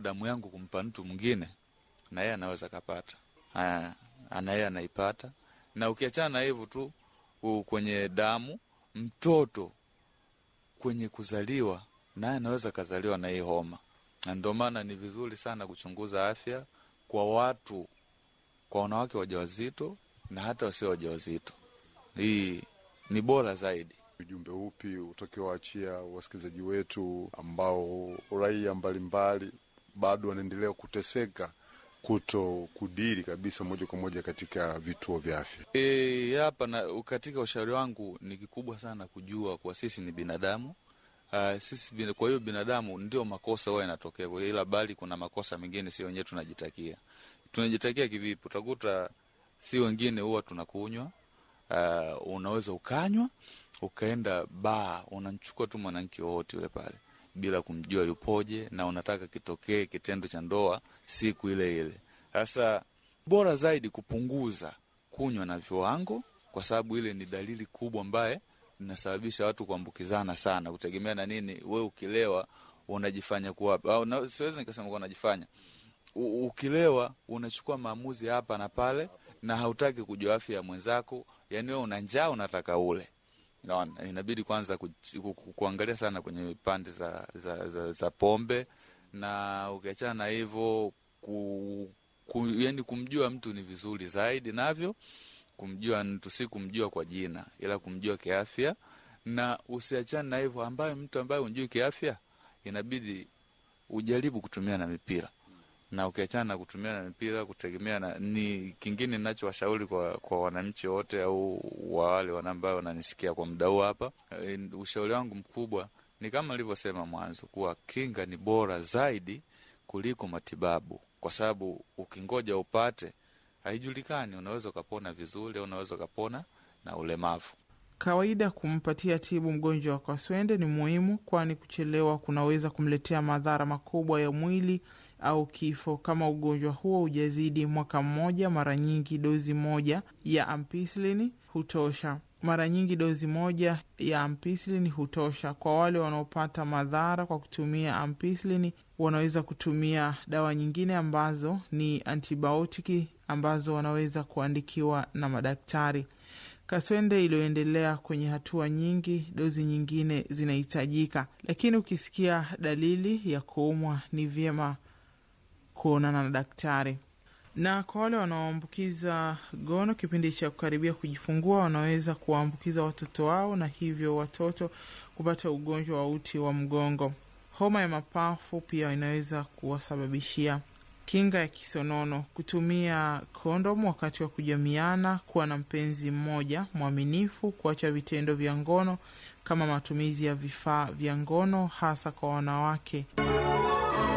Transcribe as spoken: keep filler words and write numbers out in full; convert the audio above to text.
damu yangu kumpa mtu mwingine, na yeye anaweza kapata. Haya, ana yeye anaipata. Na ukiachana na hivyo tu, kwenye damu, mtoto kwenye kuzaliwa naye anaweza kazaliwa na hii homa. Na ndio maana ni vizuri sana kuchunguza afya kwa watu, kwa wanawake wajawazito na hata wasio wajawazito. Hii ni bora zaidi. Ujumbe upi utakiwaachia wasikilizaji wetu ambao raia mbalimbali bado wanaendelea kuteseka kuto kudiri kabisa moja kwa moja katika vituo vya afya? E, hapa na katika ushauri wangu ni kikubwa sana kujua kwa sisi ni binadamu. Uh, sisi bin, kwa hiyo binadamu ndio makosa huwa yanatokea, kwa ila bali kuna makosa mengine si wenyewe tunajitakia. Tunajitakia kivipi? Utakuta si wengine huwa tunakunywa, uh, unaweza ukanywa, ukaenda baa, unamchukua tu mwanamke wote yule pale bila kumjua yupoje, na unataka kitokee kitendo cha ndoa siku ile ile. Sasa bora zaidi kupunguza kunywa na viwango, kwa sababu ile ni dalili kubwa ambaye inasababisha watu kuambukizana sana. Kutegemea na nini, wewe ukilewa unajifanya kuwa, au na, siwezi nikasema kwa unajifanya. U, ukilewa unachukua maamuzi hapa na pale na hautaki kujua afya ya mwenzako, yani wewe una njaa unataka ule. Naona inabidi kwanza ku, ku, ku, kuangalia sana kwenye pande za za, za za pombe, na ukiachana na hivyo ku, ku, yani kumjua mtu ni vizuri zaidi, navyo kumjua mtu si kumjua kwa jina ila kumjua kiafya. Na usiachane na hivyo ambaye mtu ambaye unjui kiafya inabidi ujaribu kutumia na mipira. Na ukiachana na kutumia na mipira, kutegemea na ni kingine ninachowashauri kwa kwa wananchi wote au wale wanambao wananisikia kwa muda huu hapa, e, ushauri wangu mkubwa ni kama nilivyosema mwanzo, kuwa kinga ni bora zaidi kuliko matibabu, kwa sababu ukingoja upate haijulikani, unaweza kupona vizuri au unaweza kupona na ulemavu. Kawaida kumpatia tibu mgonjwa wa kaswende ni muhimu, kwani kuchelewa kunaweza kumletea madhara makubwa ya mwili au kifo. Kama ugonjwa huo hujazidi mwaka mmoja, mara nyingi dozi moja ya ampicillin hutosha. Mara nyingi dozi moja ya ampicillin hutosha. Kwa wale wanaopata madhara kwa kutumia ampicillin, wanaweza kutumia dawa nyingine ambazo ni antibiotiki ambazo wanaweza kuandikiwa na madaktari. Kaswende iliyoendelea kwenye hatua nyingi, dozi nyingine zinahitajika. Lakini ukisikia dalili ya kuumwa, ni vyema kuonana na daktari. Na kwa wale wanaoambukiza gono kipindi cha kukaribia kujifungua, wanaweza kuambukiza watoto wao na hivyo watoto kupata ugonjwa wa uti wa mgongo. Homa ya mapafu pia inaweza kuwasababishia. Kinga ya kisonono: kutumia kondomu wakati wa kujamiana, kuwa na mpenzi mmoja mwaminifu, kuacha vitendo vya ngono kama matumizi ya vifaa vya ngono hasa kwa wanawake.